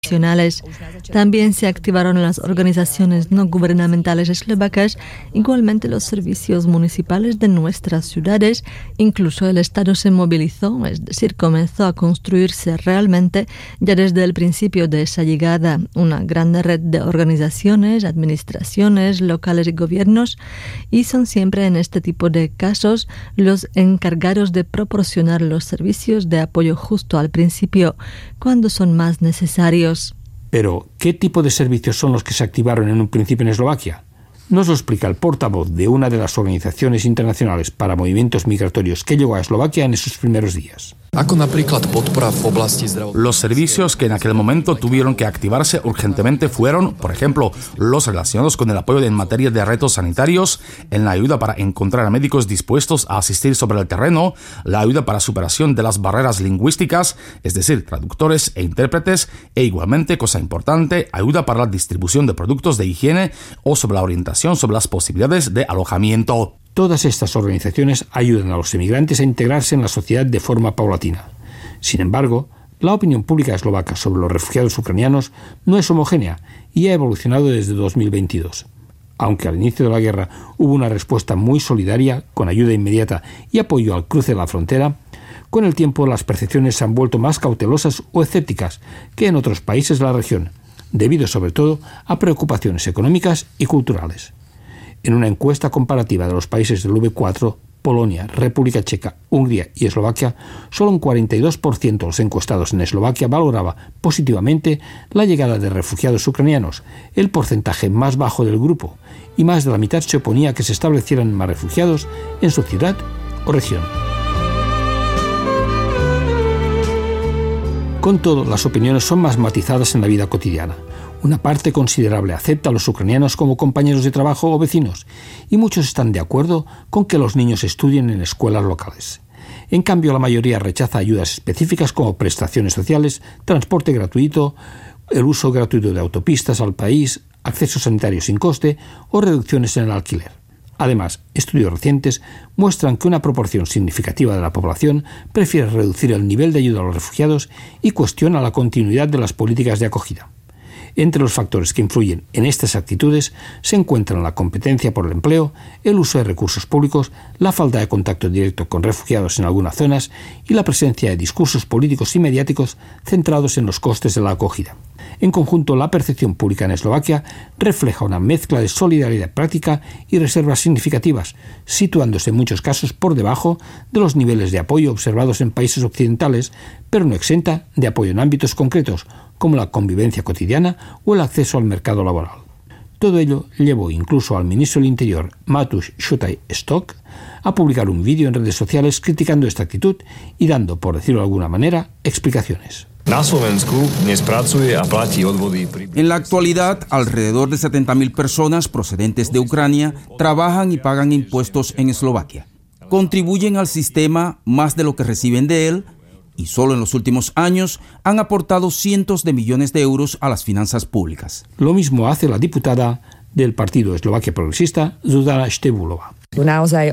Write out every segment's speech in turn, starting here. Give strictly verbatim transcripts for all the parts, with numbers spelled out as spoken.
nacionales. También se activaron las organizaciones no gubernamentales eslovacas, igualmente los servicios municipales de nuestras ciudades. Incluso el Estado se movilizó, es decir, comenzó a construirse realmente ya desde el principio de esa llegada una gran red de organizaciones, administraciones locales y gobiernos, y son siempre en este tipo de casos los encargados de proporcionar los servicios de apoyo justo al principio, cuando son más necesarios. Pero, ¿qué tipo de servicios son los que se activaron en un principio en Eslovaquia? Nos lo explica el portavoz de una de las organizaciones internacionales para movimientos migratorios que llegó a Eslovaquia en esos primeros días. Los servicios que en aquel momento tuvieron que activarse urgentemente fueron, por ejemplo, los relacionados con el apoyo en materia de retos sanitarios, en la ayuda para encontrar a médicos dispuestos a asistir sobre el terreno, la ayuda para superación de las barreras lingüísticas, es decir, traductores e intérpretes, e igualmente, cosa importante, ayuda para la distribución de productos de higiene o sobre la orientación sobre las posibilidades de alojamiento. Todas estas organizaciones ayudan a los emigrantes a integrarse en la sociedad de forma paulatina. Sin embargo, la opinión pública eslovaca sobre los refugiados ucranianos no es homogénea y ha evolucionado desde dos mil veintidós. Aunque al inicio de la guerra hubo una respuesta muy solidaria, con ayuda inmediata y apoyo al cruce de la frontera, con el tiempo las percepciones se han vuelto más cautelosas o escépticas que en otros países de la región, debido sobre todo a preocupaciones económicas y culturales. En una encuesta comparativa de los países del V cuatro, Polonia, República Checa, Hungría y Eslovaquia, solo un cuarenta y dos por ciento de los encuestados en Eslovaquia valoraba positivamente la llegada de refugiados ucranianos, el porcentaje más bajo del grupo, y más de la mitad se oponía a que se establecieran más refugiados en su ciudad o región. Con todo, las opiniones son más matizadas en la vida cotidiana. Una parte considerable acepta a los ucranianos como compañeros de trabajo o vecinos, y muchos están de acuerdo con que los niños estudien en escuelas locales. En cambio, la mayoría rechaza ayudas específicas como prestaciones sociales, transporte gratuito, el uso gratuito de autopistas al país, acceso sanitario sin coste o reducciones en el alquiler. Además, estudios recientes muestran que una proporción significativa de la población prefiere reducir el nivel de ayuda a los refugiados y cuestiona la continuidad de las políticas de acogida. Entre los factores que influyen en estas actitudes se encuentran la competencia por el empleo, el uso de recursos públicos, la falta de contacto directo con refugiados en algunas zonas y la presencia de discursos políticos y mediáticos centrados en los costes de la acogida. En conjunto, la percepción pública en Eslovaquia refleja una mezcla de solidaridad práctica y reservas significativas, situándose en muchos casos por debajo de los niveles de apoyo observados en países occidentales, pero no exenta de apoyo en ámbitos concretos, como la convivencia cotidiana o el acceso al mercado laboral. Todo ello llevó incluso al ministro del Interior, Mateusz Szutaj-Stok, a publicar un vídeo en redes sociales criticando esta actitud y dando, por decirlo de alguna manera, explicaciones. En la actualidad, alrededor de setenta mil personas procedentes de Ucrania trabajan y pagan impuestos en Eslovaquia. Contribuyen al sistema más de lo que reciben de él, y solo en los últimos años han aportado cientos de millones de euros a las finanzas públicas. Lo mismo hace la diputada del Partido Eslovaquia Progresista, Zuzana Štebulova. En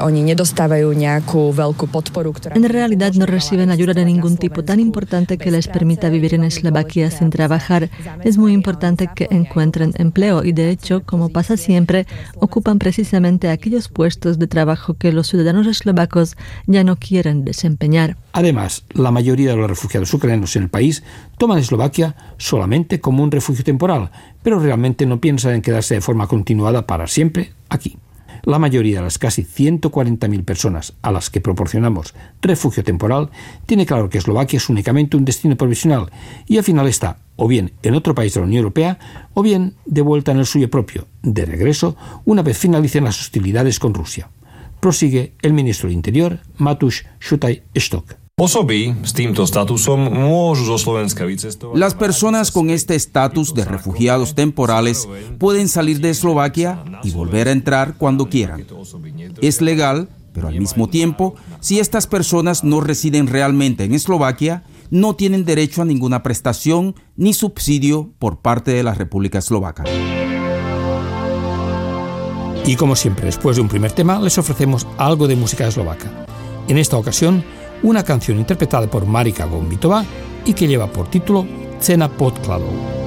realidad no reciben ayuda de ningún tipo tan importante que les permita vivir en Eslovaquia sin trabajar. Es muy importante que encuentren empleo y, de hecho, como pasa siempre, ocupan precisamente aquellos puestos de trabajo que los ciudadanos eslovacos ya no quieren desempeñar. Además, la mayoría de los refugiados ucranianos en el país toman Eslovaquia solamente como un refugio temporal, pero realmente no piensan en quedarse de forma continuada para siempre aquí. La mayoría de las casi ciento cuarenta mil personas a las que proporcionamos refugio temporal tiene claro que Eslovaquia es únicamente un destino provisional y al final está o bien en otro país de la Unión Europea o bien de vuelta en el suyo propio, de regreso una vez finalicen las hostilidades con Rusia. Prosigue el ministro del Interior, Mateusz Szutaj-Stok. Las personas con este estatus de refugiados temporales pueden salir de Eslovaquia y volver a entrar cuando quieran. Es legal, pero al mismo tiempo, si estas personas no residen realmente en Eslovaquia, no tienen derecho a ninguna prestación ni subsidio por parte de la República Eslovaca. Y como siempre, después de un primer tema, les ofrecemos algo de música eslovaca. En esta ocasión, una canción interpretada por Marika Gombitová y que lleva por título cena podkladov.